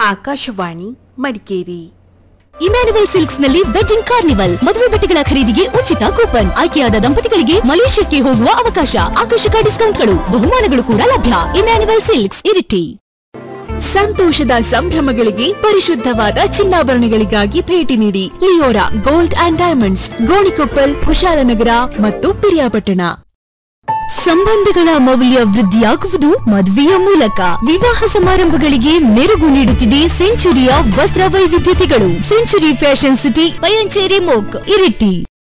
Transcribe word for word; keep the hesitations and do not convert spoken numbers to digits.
Akashvani Madikeri. Emmanuel silks ನಲ್ಲಿ wedding carnival, ಮದುವೆ ಬಟ್ಟೆಗಳ ಖರೀದಿಗೆ ಉಚಿತ ಕೂಪನ್, ಆಯ್ಕೆಯಾದ ದಂಪತಿಗಳಿಗೆ ಮಲೇಷ್ಯಾಕ್ಕೆ ಹೋಗುವ ಅವಕಾಶ, ಆಕರ್ಷಕ ಡಿಸ್ಕೌಂಟ್ಗಳು, ಬಹುಮಾನಗಳು ಕೂಡ ಲಭ್ಯ. Emmanuel silks, Iritty. ಸಂತೋಷದ ಸಂಭ್ರಮಗಳಿಗೆ ಪರಿಶುದ್ಧವಾದ ಚಿನ್ನಾಭರಣಗಳಿಗಾಗಿ ಭೇಟಿ ನೀಡಿ Leora gold and diamonds, Gonikoppal, Kushalnagar ಮತ್ತು ಪಿರಿಯಾಪಟ್ಟಣ. ಸಂಬಂಧಗಳ ಮೌಲ್ಯ ವೃದ್ಧಿಯಾಗುವುದು ಮದುವೆಯ ಮೂಲಕ. ವಿವಾಹ ಸಮಾರಂಭಗಳಿಗೆ ಮೆರುಗು ನೀಡುತ್ತಿದೆ ಸೆಂಚುರಿಯ ವಸ್ತ್ರ ವೈವಿಧ್ಯತೆಗಳು. Century fashion city, Payanchery ಮೋಕ್, Iritty.